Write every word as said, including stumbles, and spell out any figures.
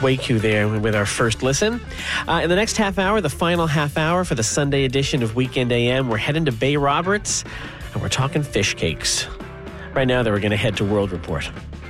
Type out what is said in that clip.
wake you there with our first listen. Uh, in the next half hour, the final half hour for the Sunday edition of Weekend A M, we're heading to Bay Roberts, and we're talking fish cakes. Right now, though, we're going to head to World Report.